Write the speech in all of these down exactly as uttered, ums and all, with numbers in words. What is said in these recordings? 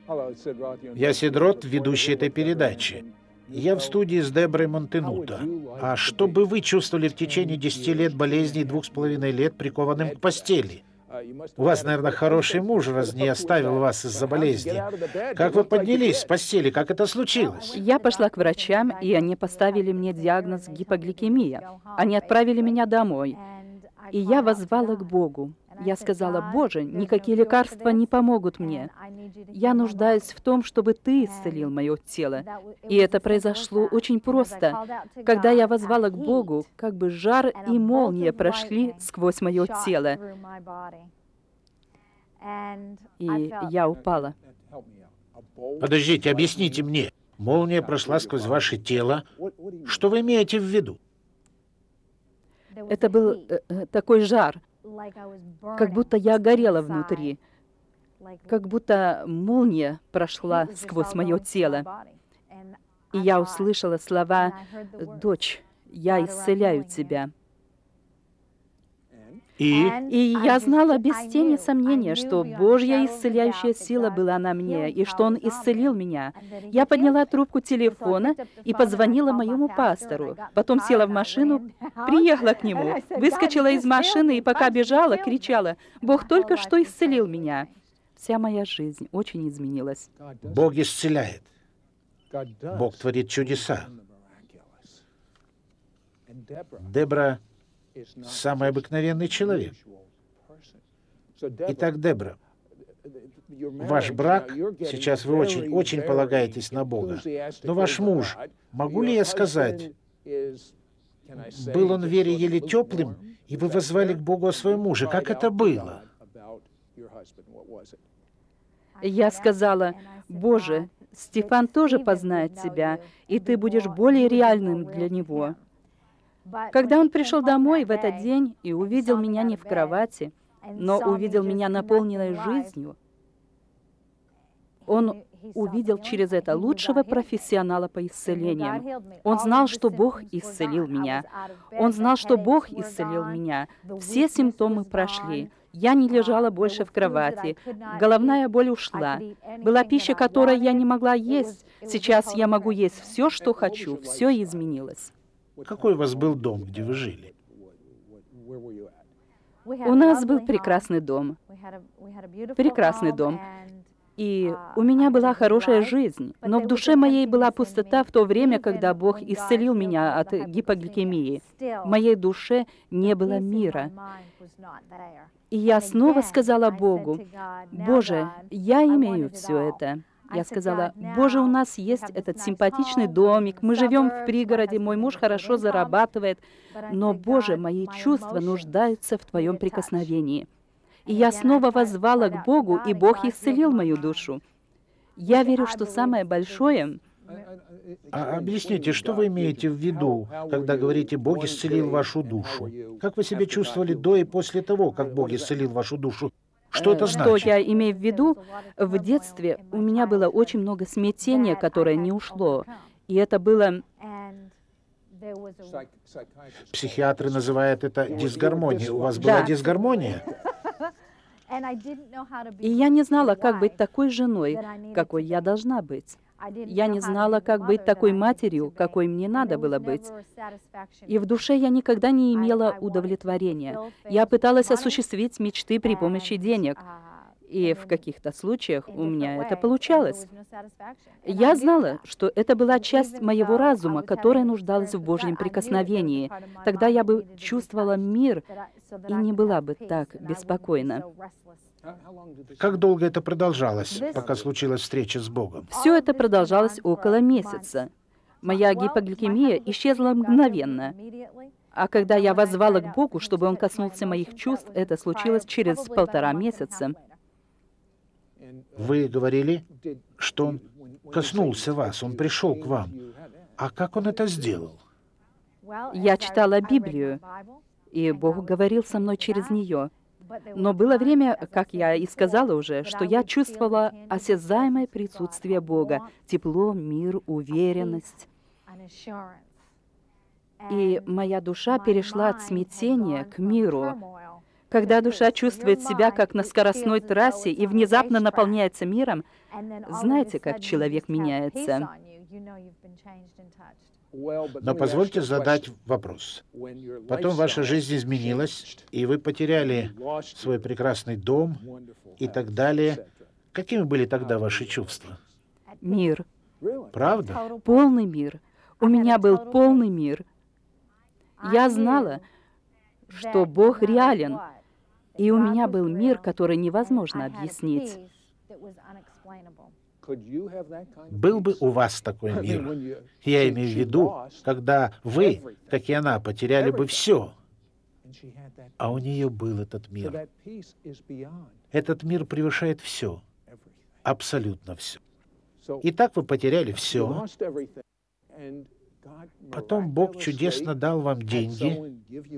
Я Сид Рот, ведущий этой передачи. Я в студии с Деброй Монтенуто. А что бы вы чувствовали в течение десяти лет болезни и двух с половиной лет прикованным к постели? У вас, наверное, хороший муж, раз не оставил вас из-за болезни. Как вы поднялись с постели? Как это случилось? Я пошла к врачам, и они поставили мне диагноз гипогликемия. Они отправили меня домой. И я воззвала к Богу. Я сказала: «Боже, никакие лекарства не помогут мне. Я нуждаюсь в том, чтобы Ты исцелил мое тело». И это произошло очень просто. Когда я воззвала к Богу, как бы жар и молния прошли сквозь мое тело. И я упала. Подождите, объясните мне. Молния прошла сквозь ваше тело. Что вы имеете в виду? Это был э, такой жар, как будто я горела внутри, как будто молния прошла сквозь мое тело. И я услышала слова: «Дочь, я исцеляю тебя». И? И я знала без тени сомнения, что Божья исцеляющая сила была на мне, и что Он исцелил меня. Я подняла трубку телефона и позвонила моему пастору. Потом села в машину, приехала к нему, выскочила из машины и пока бежала, кричала: «Бог только что исцелил меня». Вся моя жизнь очень изменилась. Бог исцеляет. Бог творит чудеса. Дебра — самый обыкновенный человек. Итак, Дебра, ваш брак, сейчас вы очень, очень полагаетесь на Бога, но ваш муж, могу ли я сказать, был он в вере еле теплым, и вы воззвали к Богу о своем муже? Как это было? Я сказала: «Боже, Стефан тоже познает Тебя, и Ты будешь более реальным для него». Когда он пришел домой в этот день и увидел меня не в кровати, но увидел меня наполненной жизнью, он увидел через это лучшего профессионала по исцелениям. Он знал, что Бог исцелил меня. Он знал, что Бог исцелил меня. Все симптомы прошли. Я не лежала больше в кровати. Головная боль ушла. Была пища, которой я не могла есть. Сейчас я могу есть все, что хочу. Все изменилось. Какой у вас был дом, где вы жили? У нас был прекрасный дом. Прекрасный дом. И у меня была хорошая жизнь, но в душе моей была пустота в то время, когда Бог исцелил меня от гипогликемии. В моей душе не было мира. И я снова сказала Богу: «Боже, я имею все это». Я сказала: «Боже, у нас есть этот симпатичный домик, мы живем в пригороде, мой муж хорошо зарабатывает, но, Боже, мои чувства нуждаются в Твоем прикосновении». И я снова воззвала к Богу, и Бог исцелил мою душу. Я верю, что самое большое... А объясните, что вы имеете в виду, когда говорите «Бог исцелил вашу душу»? Как вы себя чувствовали до и после того, как Бог исцелил вашу душу? Что это значит? Что я имею в виду? В детстве у меня было очень много смятения, которое не ушло. И это было... Психиатры называют это дисгармонией. У вас была Да. дисгармония? И я не знала, как быть такой женой, какой я должна быть. Я не знала, как быть такой матерью, какой мне надо было быть. И в душе я никогда не имела удовлетворения. Я пыталась осуществить мечты при помощи денег. И в каких-то случаях у меня это получалось. Я знала, что это была часть моего разума, которая нуждалась в Божьем прикосновении. Тогда я бы чувствовала мир и не была бы так беспокойна. Как долго это продолжалось, пока случилась встреча с Богом? Все это продолжалось около месяца. Моя гипогликемия исчезла мгновенно. А когда я воззвала к Богу, чтобы Он коснулся моих чувств, это случилось через полтора месяца. Вы говорили, что Он коснулся вас, Он пришел к вам. А как Он это сделал? Я читала Библию, и Бог говорил со мной через нее. Но было время, как я и сказала уже, что я чувствовала осязаемое присутствие Бога, тепло, мир, уверенность. И моя душа перешла от смятения к миру. Когда душа чувствует себя как на скоростной трассе и внезапно наполняется миром, знаете, как человек меняется. Но позвольте задать вопрос. Потом ваша жизнь изменилась, и вы потеряли свой прекрасный дом и так далее. Какими были тогда ваши чувства? Мир. Правда? Полный мир. У меня был полный мир. Я знала, что Бог реален, и у меня был мир, который невозможно объяснить. Был бы у вас такой мир? Я имею в виду, когда вы, как и она, потеряли бы все, а у нее был этот мир. Этот мир превышает все, абсолютно все. Итак, вы потеряли все. Потом Бог чудесно дал вам деньги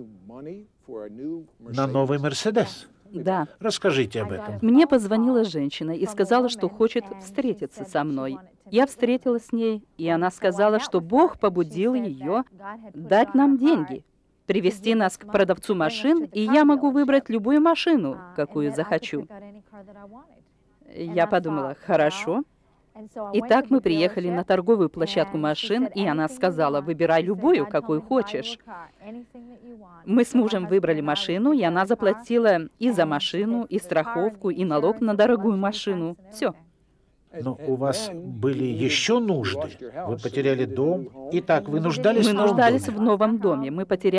на новый Мерседес. Да. Расскажите об этом. Мне позвонила женщина и сказала, что хочет встретиться со мной. Я встретилась с ней, и она сказала, что Бог побудил ее дать нам деньги, привести нас к продавцу машин, и я могу выбрать любую машину, какую захочу. Я подумала, хорошо. Итак, мы приехали на торговую площадку машин, и она сказала, выбирай любую, какую хочешь. Мы с мужем выбрали машину, и она заплатила и за машину, и страховку, и налог на дорогую машину. Все. Но у вас были еще нужды. Вы потеряли дом. Итак, вы нуждались Мы в новом нуждались доме. в новом доме. Мы потеряли